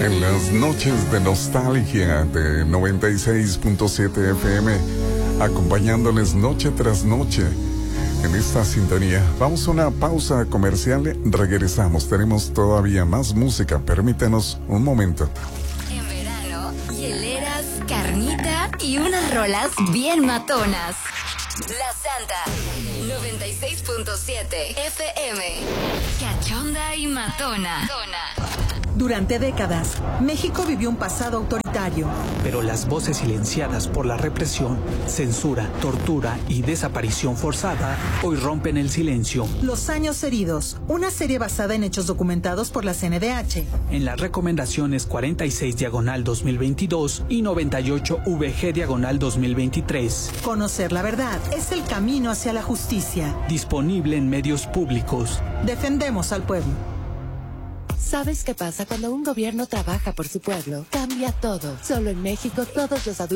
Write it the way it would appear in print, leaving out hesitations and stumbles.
En las noches de nostalgia de 96.7 FM, acompañándoles noche tras noche en esta sintonía. Vamos a una pausa comercial, regresamos. Tenemos todavía más música, permítenos un momento. En verano, hieleras, carnita y unas rolas bien matonas. La Santa 96.7 FM, cachonda y matona. Durante décadas, México vivió un pasado autoritario. Pero las voces silenciadas por la represión, censura, tortura y desaparición forzada hoy rompen el silencio. Los años heridos, una serie basada en hechos documentados por la CNDH. En las recomendaciones 46/2022 y 98/VG/2023. Conocer la verdad es el camino hacia la justicia. Disponible en medios públicos. Defendemos al pueblo. ¿Sabes qué pasa cuando un gobierno trabaja por su pueblo? Cambia todo. Solo en México todos los adultos